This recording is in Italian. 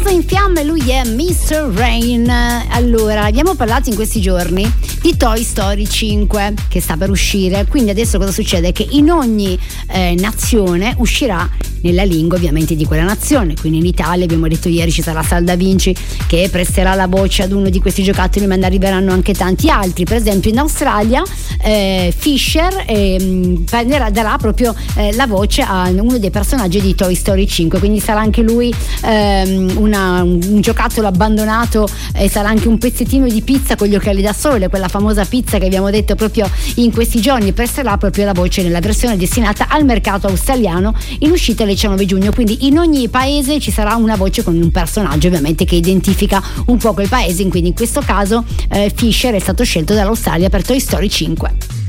Casa in fiamme, lui è Mr. Rain. Allora, abbiamo parlato in questi giorni di Toy Story 5 che sta per uscire, quindi adesso cosa succede? Che in ogni nazione uscirà nella lingua ovviamente di quella nazione, quindi in Italia abbiamo detto ieri ci sarà Salda Vinci che presterà la voce ad uno di questi giocattoli, ma ne arriveranno anche tanti altri. Per esempio in Australia Fisher darà proprio la voce a uno dei personaggi di Toy Story 5, quindi sarà anche lui un giocattolo abbandonato e sarà anche un pezzettino di pizza con gli occhiali da sole, quella famosa pizza che abbiamo detto proprio in questi giorni. Presterà proprio la voce nella versione destinata al mercato australiano, in uscita il 19 giugno, quindi in ogni paese ci sarà una voce con un personaggio ovviamente che identifica un po' quel paese, quindi in questo caso Fisher è stato scelto dall'Australia per Toy Story 5.